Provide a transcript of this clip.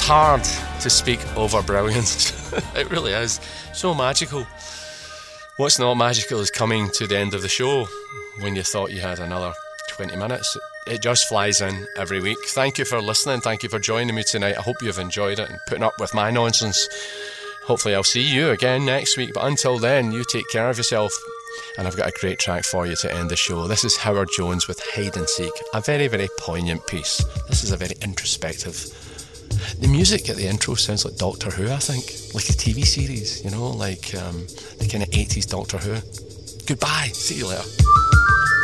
hard to speak over brilliance. It really is. So magical. What's not magical is coming to the end of the show when you thought you had another 20 minutes. It just flies in every week. Thank you for listening. Thank you for joining me tonight. I hope you've enjoyed it and putting up with my nonsense. Hopefully I'll see you again next week. But until then, you take care of yourself. And I've got a great track for you to end the show. This is Howard Jones with Hide and Seek. A very, very poignant piece. This is a very introspective. The music at the intro sounds like Doctor Who, I think. Like a TV series, you know, like the kind of 80s Doctor Who. Goodbye. See you later.